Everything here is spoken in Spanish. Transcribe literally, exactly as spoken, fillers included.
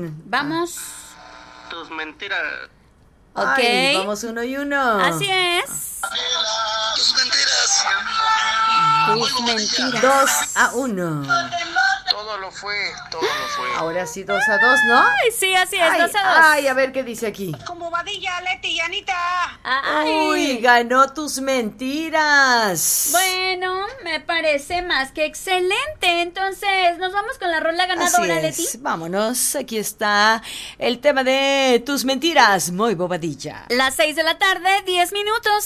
quién? Vamos. Tus mentiras. Ok. Ay, vamos uno y uno. Así es. Tus mentiras. Tus mentiras. Dos a uno. Todo lo fue, todo lo fue. Ahora sí, dos a dos, ¿no? Ay, sí, así es, Ay, dos a dos. ay, a ver qué dice aquí. Como Badilla, Leti y Anita. Ay. Uy, ganó tus mentiras. Bueno, me parece más que excelente. Entonces, nos vamos con la rola ganadora, Así Leti. es. Vámonos, aquí está el tema de tus mentiras, muy bobadilla. Las seis de la tarde, diez minutos.